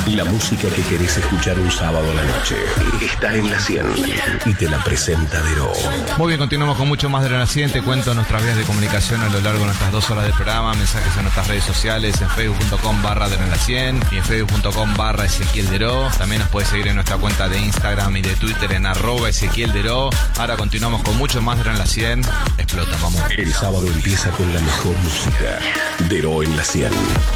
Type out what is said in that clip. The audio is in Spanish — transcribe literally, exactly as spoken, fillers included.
La música que querés escuchar un sábado a la noche está en La cien y te la presenta Dero. Muy bien, continuamos con mucho más de La cien. Te cuento nuestras vías de comunicación a lo largo de nuestras dos horas de programa. Mensajes en nuestras redes sociales, en facebook punto com barra de La cien y en facebook punto com barra Ezequiel Dero. También nos puedes seguir en nuestra cuenta de Instagram y de Twitter en arroba Ezequiel Dero. Ahora continuamos con mucho más de La cien. Explota, vamos. El sábado empieza con la mejor música. Dero en La cien.